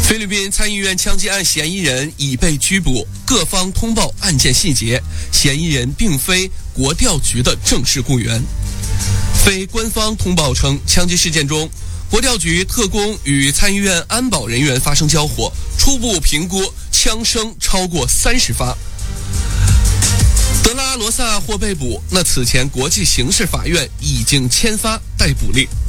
菲律宾参议院枪击案嫌疑人已被拘捕，各方通报案件细节，嫌疑人并非国调局的正式雇员。非官方通报称，枪击事件中，国调局特工与参议院安保人员发生交火，初步评估枪声超过30发。德拉罗萨或被捕，那此前国际刑事法院已经签发逮捕令。